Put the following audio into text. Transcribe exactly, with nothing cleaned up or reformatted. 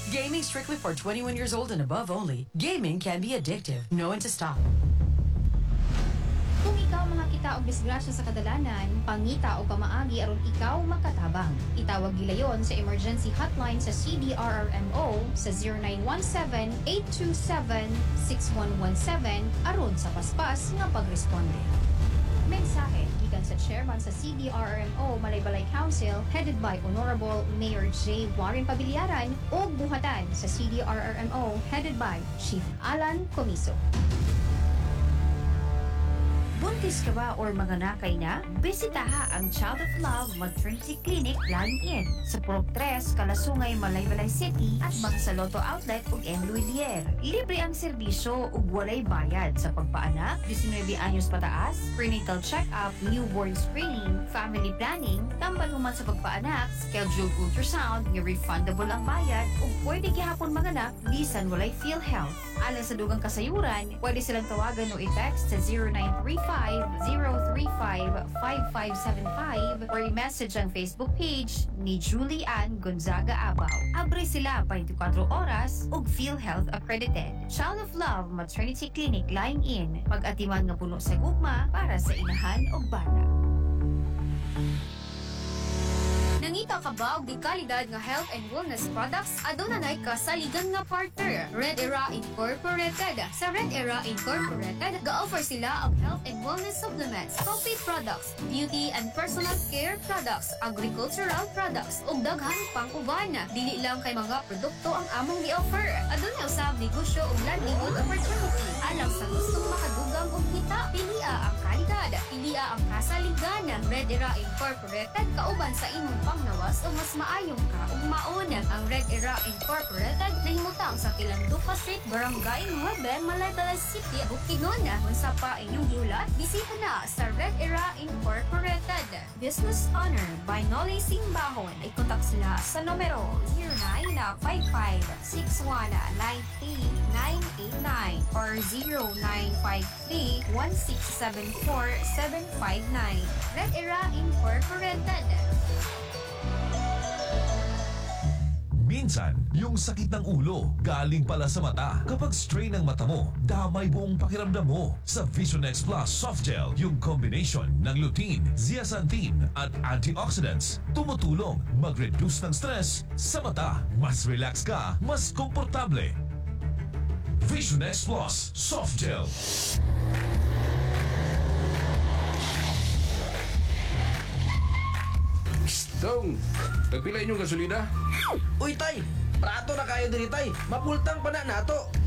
Gaming strictly for twenty-one years old and above only. Gaming can be addictive. Know when to stop. Kung ikaw makakita og disgrasya sa kadalanan, pangita o pamaagi aron ikaw makatabang. Itawag gilayon sa emergency hotline sa C D R R M O sa zero nine one seven, eight two seven, six one one seven aron sa paspas nga pagresponde. Mensahe gikan sa chairman sa C D R R M O Malaybalay Council headed by Honorable Mayor J. Warren Pabiliaran ug buhatan sa C D R R M O headed by Chief Alan Comiso. Buntis ka ba or manganakay na? Bisitaha ang Child of Love Maternity Clinic Line-In sa Purok tres, Kalasungay, Malaybalay City at Bangsaloto Outlet ug M. Luilier. Libre ang serbisyo ug walay bayad sa pagpaanak, nineteen anyos pataas, prenatal check-up, newborn screening, family planning, tambal human sa pagpaanak, scheduled ultrasound, nga refundable ang bayad ug pwede gihapon manganak bisan walay PhilHealth. Alang sa dugang kasayuran, pwede silang tawagan o i-text sa zero nine three five, zero three five, five five seven five or i-message ang Facebook page ni Julie Ann Gonzaga Abaw. Abre sila twenty-four oras ug PhilHealth accredited. Child of Love Maternity Clinic Line-In. Pag-atiman nga puno sa gugma para sa inahan ug bata. Nangita ka ba og di kalidad nga health and wellness products? Adunay kasaligan nga partner, Red Era Incorporated. Sa Red Era Incorporated, ga-offer sila ang health and wellness supplements, coffee products, beauty and personal care products, agricultural products, ug daghan pang uban. Dili lang kay mga produkto ang among gi-offer. Adunay usab negosyo ug livelihood opportunity. Alang sa gustong makadugang og kita, pilia ang kalidad, pilia ang kasaligan. Red Era Incorporated kauban sa imong pangnawas o mas maayong ka ug maon. Ang Red Era Incorporated nahimutang sa Tilandupa Street, Barangay nueve, Malaybalay City, Bukidnon. Kung sa pa inyong giulat, bisita na sa Red Era Incorporated. Business owner by Noli Simbahon. Ay kontak sila sa numero zero nine five five, six one nine three, nine eight nine or zero nine five three, one six seven four, seven five nine. Red Era Incorporated. Minsan, yung sakit ng ulo galing pala sa mata. Kapag strain ng mata mo, damay buong pakiramdam mo. Sa Vision X Plus Soft Gel, yung combination ng lutein, zeaxanthin at antioxidants, tumutulong mag-reduce ng stress sa mata. Mas relax ka, mas komportable. Vision X Plus Soft Gel. Dong, nagpila inyong gasolina? Uy, tay! Prato na kayo diri, tay! Mapultang pa na nato!